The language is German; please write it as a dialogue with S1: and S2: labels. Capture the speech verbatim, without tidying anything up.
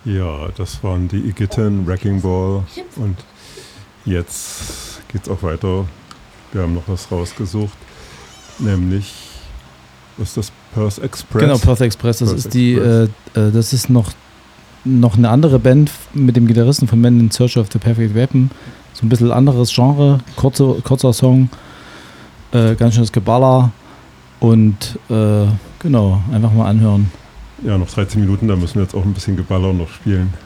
S1: Ja, das waren die Igitt-en, Wrecking Ball und jetzt geht's auch weiter. Wir haben noch was rausgesucht, nämlich, was ist das, Perth Express?
S2: Genau, Perth Express, das
S1: Perth
S2: ist die,
S1: Express.
S2: äh, äh, das ist noch, noch eine andere Band mit dem Gitarristen von Men in Search of the Perfect Weapon. So ein bisschen anderes Genre, kurze, kurzer Song, äh, ganz schönes Geballer und äh, genau, einfach mal anhören.
S1: Ja, noch dreizehn Minuten, da müssen wir jetzt auch ein bisschen Geballer noch spielen.